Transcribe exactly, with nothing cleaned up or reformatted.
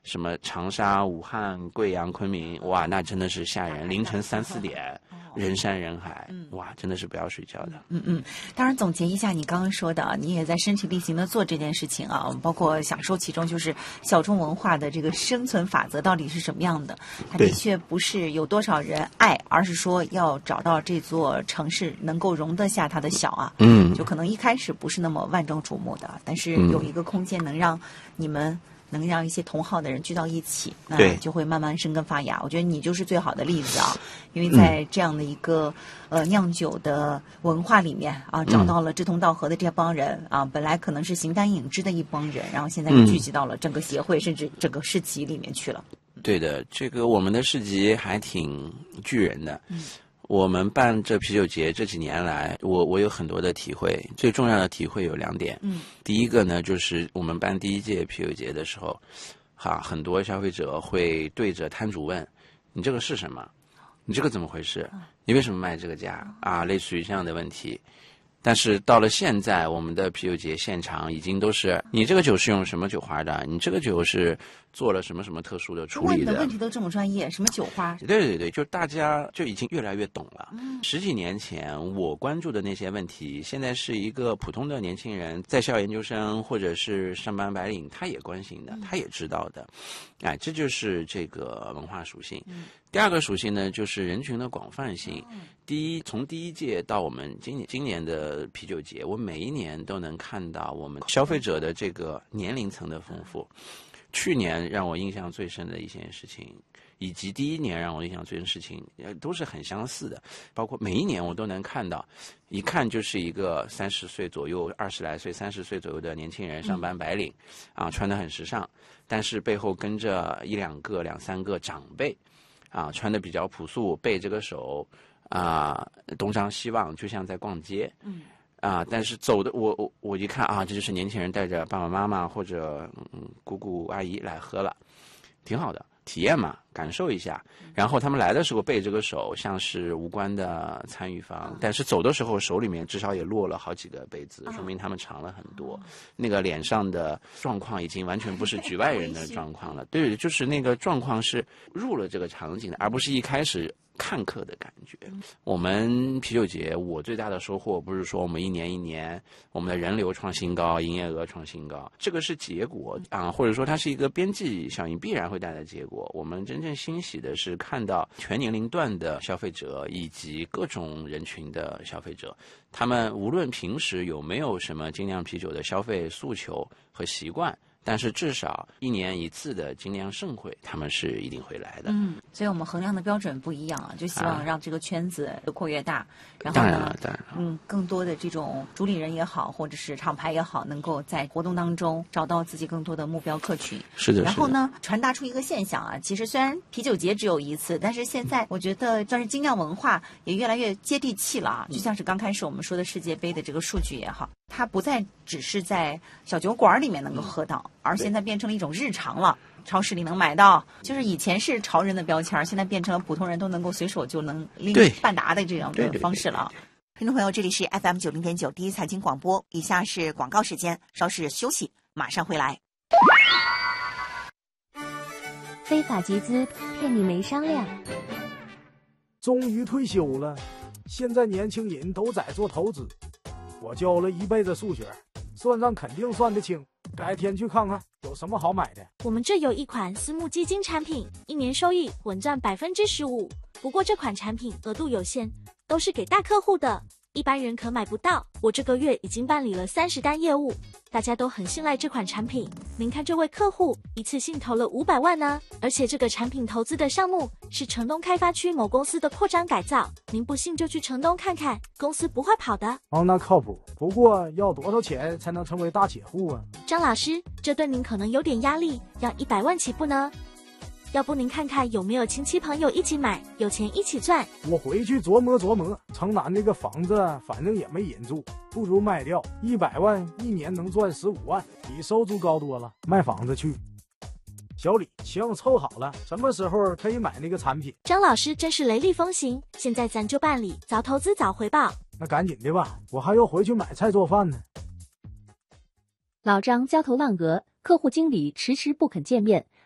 什么长沙、武汉、贵阳、昆明，哇，那真的是吓人，凌晨三四点。人山人海，嗯，哇，真的是不要睡觉的。 嗯嗯，当然总结一下你刚刚说的啊，你也在身体力行的做这件事情啊，包括享受其中，就是小众文化的这个生存法则到底是什么样的？它的确不是有多少人爱，而是说要找到这座城市能够容得下它的小啊。嗯，就可能一开始不是那么万众瞩目的，但是有一个空间能让你们。能让一些同好的人聚到一起，那就会慢慢生根发芽。我觉得你就是最好的例子啊，因为在这样的一个、嗯、呃酿酒的文化里面啊，找到了志同道合的这帮人啊，本来可能是形单影只的一帮人，然后现在又聚集到了整个协会、嗯、甚至整个市集里面去了。 对的，这个我们的市集还挺聚人的。嗯，我们办这啤酒节这几年来，我我有很多的体会，最重要的体会有两点。嗯，第一个呢，就是我们办第一届啤酒节的时候，哈，很多消费者会对着摊主问：“你这个是什么？你这个怎么回事？你为什么卖这个价？”啊，类似于这样的问题。但是到了现在，我们的啤酒节现场已经都是你这个酒是用什么酒花的，你这个酒是做了什么什么特殊的处理的。 问的问题都这么专业，什么酒花？ 对对对，就大家就已经越来越懂了。嗯，十几年前我关注的那些问题，现在是一个普通的年轻人，在校研究生或者是上班白领，他也关心的，他也知道的。哎，这就是这个文化属性。嗯，第二个属性呢，就是人群的广泛性。第一，从第一届到我们今年今年的啤酒节，我每一年都能看到我们消费者的这个年龄层的丰富。去年让我印象最深的一件事情，以及第一年让我印象最深的事情，都是很相似的。包括每一年我都能看到，一看就是一个三十岁左右、二十来岁、三十岁左右的年轻人，上班白领，啊，穿得很时尚，但是背后跟着一两个、两三个长辈，啊，穿得比较朴素，背着个手。啊、呃，东张西望，就像在逛街。嗯。啊、呃，但是走的我我我一看啊，这就是年轻人带着爸爸妈妈或者嗯姑姑阿姨来喝了，挺好的体验嘛，感受一下。然后他们来的时候背这个手，像是无关的参与方，但是走的时候手里面至少也落了好几个杯子，说明他们尝了很多。那个脸上的状况已经完全不是局外人的状况了，对，就是那个状况是入了这个场景的，而不是一开始。看客的感觉。我们啤酒节，我最大的收获不是说我们一年一年我们的人流创新高，营业额创新高，这个是结果啊，或者说它是一个边际效应必然会带来的结果。我们真正欣喜的是看到全年龄段的消费者以及各种人群的消费者，他们无论平时有没有什么精酿啤酒的消费诉求和习惯。但是至少一年一次的精酿盛会，他们是一定会来的。 嗯，所以我们衡量的标准不一样啊，就希望让这个圈子越扩越大。然后呢， 嗯，更多的这种主理人也好，或者是厂牌也好，能够在活动当中找到自己更多的目标客群。 是的。 然后呢，传达出一个现象啊，其实虽然啤酒节只有一次，但是现在我觉得算是精酿文化也越来越接地气了啊。就像是刚开始我们说的世界杯的这个数据也好。它不再只是在小酒馆里面能够喝到，嗯、而现在变成了一种日常了。超市里能买到，就是以前是潮人的标签，现在变成了普通人都能够随手就能拎半达的这样的方式了。听众朋友，这里是 F M 九零点九第一财经广播，以下是广告时间，稍事休息，马上回来。 非法集资骗你没商量。 终于退休了，现在年轻人都在做投资。我教了一辈子数学，算账肯定算得清，改天去看看有什么好买的。 我们这有一款私募基金产品，一年收益稳赚百分之十五。不过这款产品额度有限，都是给大客户的，一般人可买不到。我这个月已经办理了三十单业务，大家都很信赖这款产品。您看这位客户一次性投了五百万呢，而且这个产品投资的项目是城东开发区某公司的扩张改造，您不信就去城东看看，公司不会跑的。 哦，那靠谱。不过要多少钱才能成为大铁户啊？ 张老师，这对您可能有点压力，要一百万起步呢。要不您看看有没有亲戚朋友一起买，有钱一起赚。 我回去琢磨琢磨，城南那个房子反正也没人住，不如卖掉，一百万一年能赚十五万，比收租高多了。卖房子去。小李，行，凑好了，什么时候可以买那个产品？ 张老师真是雷厉风行，现在咱就办理，早投资早回报。 那赶紧的吧，我还要回去买菜做饭呢。 老张焦头烂额，客户经理迟迟不肯见面，